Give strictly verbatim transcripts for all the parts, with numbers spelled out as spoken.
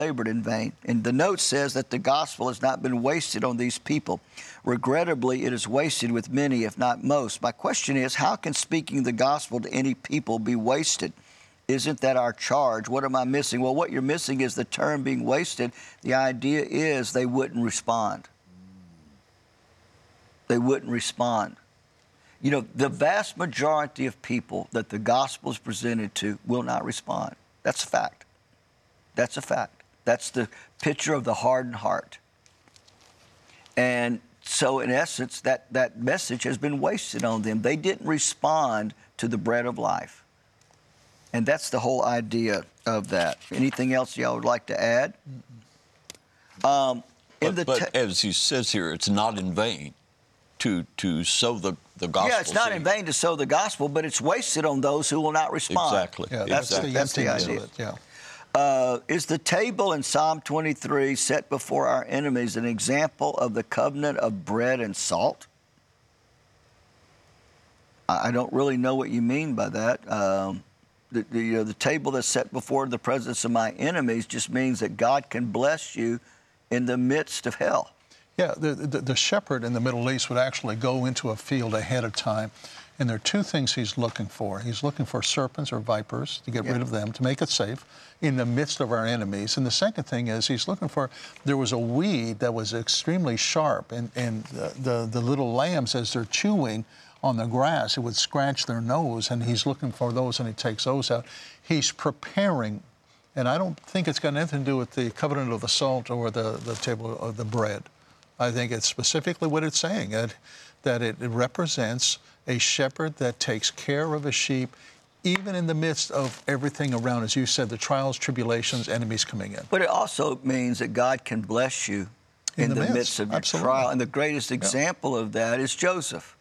labored in vain. And the note says that the gospel has not been wasted on these people. Regrettably, it is wasted with many, if not most. My question is, how can speaking the gospel to any people be wasted? Isn't that our charge? What am I missing? Well, what you're missing is the term being wasted. The idea is they wouldn't respond. They wouldn't respond. You know, the vast majority of people that the gospel is presented to will not respond. That's a fact. That's a fact. That's the picture of the hardened heart. And so, in essence, that, that message has been wasted on them. They didn't respond to the bread of life. And that's the whole idea of that. Anything else y'all would like to add? Um, in but the but as he says here, it's not in vain to to sow the, the gospel. Yeah, it's not seed. in vain to sow the gospel, but it's wasted on those who will not respond. Exactly. Yeah, That's, that's, the, the, that's the idea. of it, yeah. Uh, is the table in Psalm twenty-three set before our enemies an example of the covenant of bread and salt? I, I don't really know what you mean by that. Um, the, the, you know, the table that's set before the presence of my enemies just means that God can bless you in the midst of hell. Yeah, the, the, the shepherd in the Middle East would actually go into a field ahead of time, and there are two things he's looking for. He's looking for serpents or vipers to get Yeah. rid of them, to make it safe in the midst of our enemies. And the second thing is he's looking for, there was a weed that was extremely sharp, and, and the, the, the little lambs, as they're chewing on the grass, it would scratch their nose, and he's looking for those, and he takes those out. He's preparing, and I don't think it's got anything to do with the covenant of the salt or the, the table of the bread. I think it's specifically what it's saying, that, that it, it represents a shepherd that takes care of his sheep, even in the midst of everything around, as you said, the trials, tribulations, enemies coming in. But it also means that God can bless you in, in the, the midst, midst of your Absolutely. trial. And the greatest example yeah. of that is Joseph.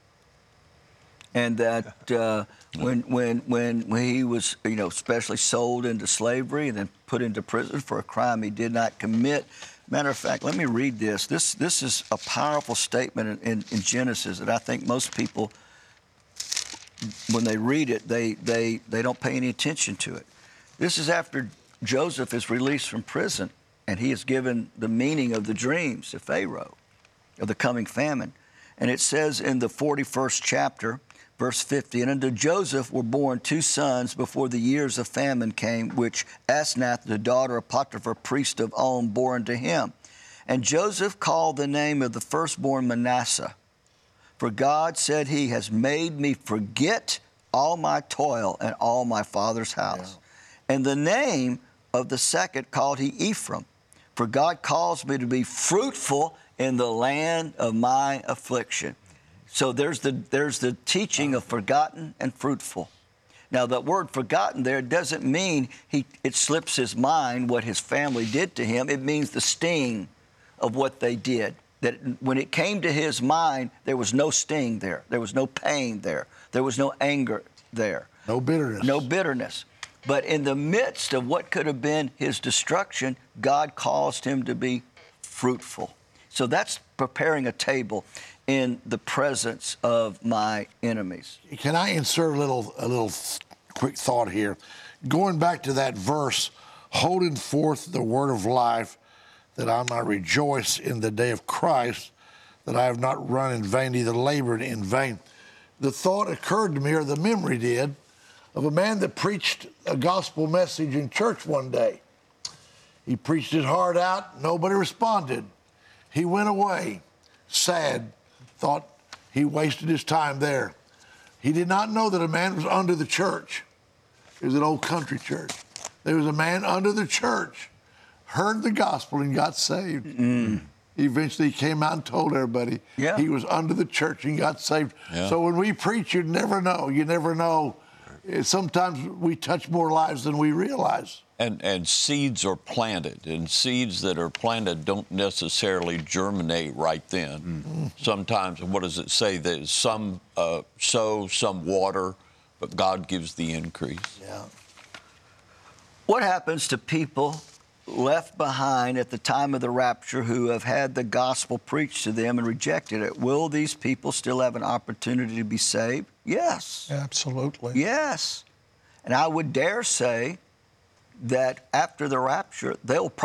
And that uh, when, when, when, when he was, you know, especially sold into slavery and then put into prison for a crime he did not commit. Matter of fact, let me read this. This, this is a powerful statement in, in, in Genesis that I think most people, when they read it, they, they, they don't pay any attention to it. This is after Joseph is released from prison, and he is given the meaning of the dreams to Pharaoh, of the coming famine. And it says in the forty-first chapter, verse fifty, and unto Joseph were born two sons before the years of famine came, which Asenath, the daughter of Potiphar, priest of On, bore unto him. And Joseph called the name of the firstborn Manasseh. For God, said he, has made me forget all my toil and all my father's house. Yeah. And the name of the second called he Ephraim. For God calls me to be fruitful in the land of my affliction. So there's the, there's the teaching of forgotten and fruitful. Now, that word forgotten there doesn't mean he, it slips his mind what his family did to him. It means the sting of what they did. That when it came to his mind, there was no sting there. There was no pain there. There was no anger there. No bitterness. No bitterness. But in the midst of what could have been his destruction, God caused him to be fruitful. So that's preparing a table in the presence of my enemies. Can I insert a little, a little quick thought here? Going back to that verse, holding forth the word of life, that I might rejoice in the day of Christ, that I have not run in vain, neither labored in vain. The thought occurred to me, or the memory did, of a man that preached a gospel message in church one day. He preached his heart out, nobody responded. He went away, sad, thought he wasted his time there. He did not know that a man was under the church. It was an old country church. There was a man under the church, heard the gospel and got saved. Mm. Eventually he came out and told everybody yeah. he was under the church and got saved. Yeah. So when we preach, you never know. You never know. Sometimes we touch more lives than we realize. And, and seeds are planted, and seeds that are planted don't necessarily germinate right then. Mm-hmm. Sometimes, what does it say? That some uh, sow, some water, but God gives the increase. Yeah. What happens to people left behind at the time of the rapture who have had the gospel preached to them and rejected it? Will these people still have an opportunity to be saved? Yes. Absolutely. Yes. And I would dare say that after the rapture, they'll